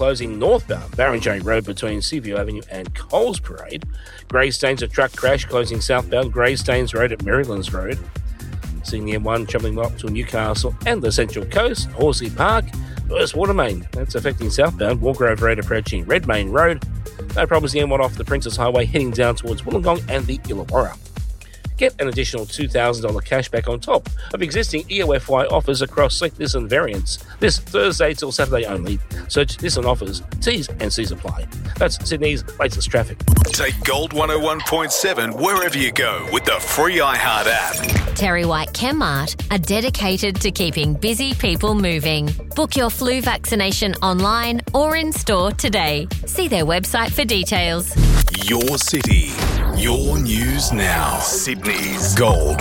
closing northbound Barrenjoey Road between Seaview Avenue and Coles Parade. Greystanes, a truck crash closing southbound Greystanes Road at Marylands Road. Seeing the M1 travelling up to Newcastle and the Central Coast. Horsley Park, burst water main. That's affecting southbound Walgrove Road approaching Redmayne Road. No problems the M1 off the Princess Highway heading down towards Wollongong and the Illawarra. Get an additional $2,000 cash back on top of existing EOFY offers across Nissan variants. This Thursday till Saturday only. Search Nissan offers, T's and C's apply. That's Sydney's latest traffic. Take Gold 101.7 wherever you go with the free iHeart app. Terry White Chemmart are dedicated to keeping busy people moving. Book your flu vaccination online or in store today. See their website for details. Your city, your news now. Sydney's Gold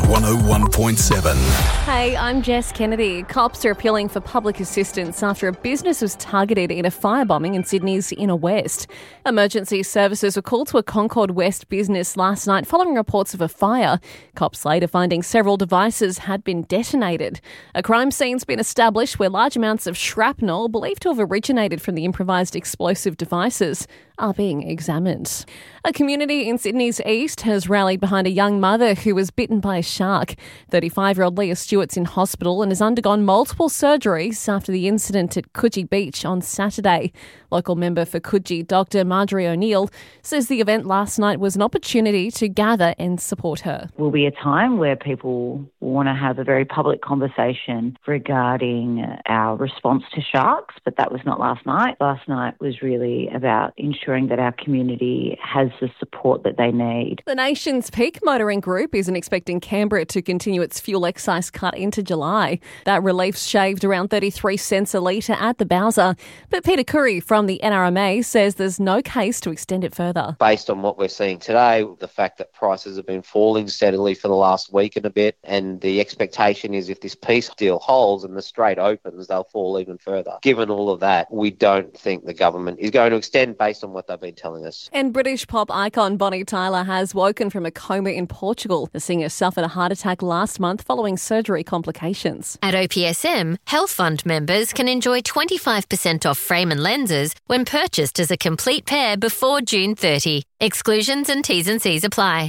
101.7. Hey, I'm Jess Kennedy. Cops are appealing for public assistance after a business was targeted in a firebombing in Sydney's Inner West. Emergency services were called to a Concord West business last night following reports of a fire. Cops later finding several devices had been detonated. A crime scene's been established where large amounts of shrapnel, believed to have originated from the improvised explosive devices, are being examined. A community in Sydney's east has rallied behind a young mother who was bitten by a shark. 35-year-old Leah Stewart's in hospital and has undergone multiple surgeries after the incident at Coogee Beach on Saturday. Local member for Coogee, Dr. Marjorie O'Neill, says the event last night was an opportunity to gather and support her. Will be a time where people want to have a very public conversation regarding our response to sharks, but that was not last night. Last night was really about ensuring that our community has the support that they need. The nation's peak motoring group isn't expecting Canberra to continue its fuel excise cut into July. That relief's shaved around 33 cents a litre at the Bowser. But Peter Curry from the NRMA says there's no case to extend it further. Based on what we're seeing today, the fact that prices have been falling steadily for the last week and a bit, and the expectation is if this peace deal holds and the Strait opens, they'll fall even further. Given all of that, we don't think the government is going to extend based on what they've been telling us. And British pop icon Bonnie Tyler has woken from a coma in Portugal. The singer suffered a heart attack last month following surgery complications. At OPSM, Health Fund members can enjoy 25% off frame and lenses when purchased as a complete pair before June 30. Exclusions and T's and C's apply.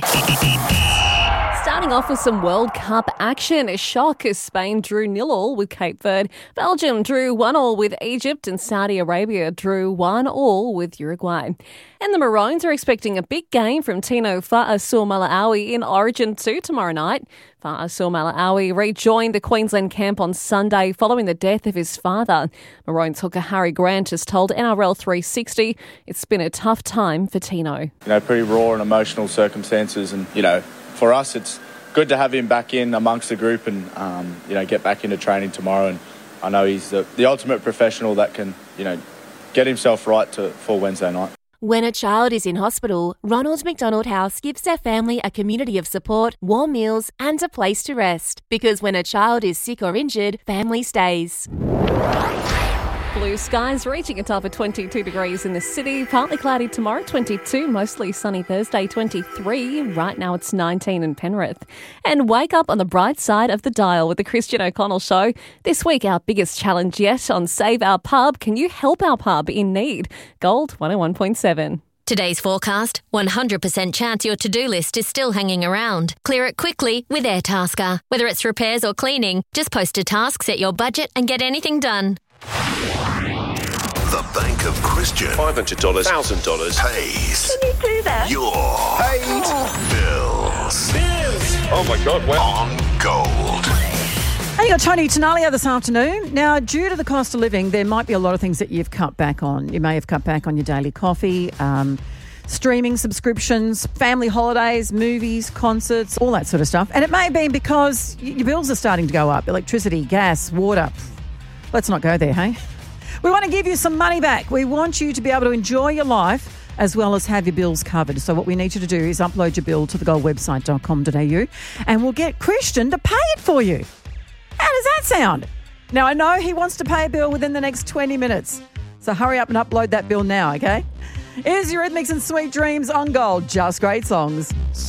Starting off with some World Cup action. A shock as Spain drew 0-0 with Cape Verde. Belgium drew 1-1 with Egypt and Saudi Arabia drew 1-1 with Uruguay. And the Maroons are expecting a big game from Tino Fa'asuamaleaui in Origin 2 tomorrow night. Fa'asuamaleaui rejoined the Queensland camp on Sunday following the death of his father. Maroons hooker Harry Grant has told NRL 360 it's been a tough time for Tino. Pretty raw and emotional circumstances, and, for us, it's good to have him back in amongst the group and, get back into training tomorrow. And I know he's the ultimate professional that can, get himself right for Wednesday night. When a child is in hospital, Ronald McDonald House gives their family a community of support, warm meals and a place to rest. Because when a child is sick or injured, family stays. Blue skies reaching a top of 22 degrees in the city. Partly cloudy tomorrow, 22. Mostly sunny Thursday, 23. Right now it's 19 in Penrith. And wake up on the bright side of the dial with the Christian O'Connell Show. This week, our biggest challenge yet on Save Our Pub. Can you help our pub in need? Gold 101.7. Today's forecast, 100% chance your to-do list is still hanging around. Clear it quickly with Airtasker. Whether it's repairs or cleaning, just post a task, set your budget and get anything done. The Bank of Christian. $500, $1,000 pays. Can you do that? Your bills. Oh my God, wow. On Gold. Hey, you got Tony Tenalia this afternoon. Now, due to the cost of living, there might be a lot of things that you've cut back on. You may have cut back on your daily coffee, streaming subscriptions, family holidays, movies, concerts, all that sort of stuff. And it may have been because your bills are starting to go up. Electricity, gas, water. Let's not go there, hey? We want to give you some money back. We want you to be able to enjoy your life as well as have your bills covered. So what we need you to do is upload your bill to thegoldwebsite.com.au and we'll get Christian to pay it for you. How does that sound? Now, I know he wants to pay a bill within the next 20 minutes. So hurry up and upload that bill now, okay? Here's Eurythmics and Sweet Dreams on Gold. Just great songs.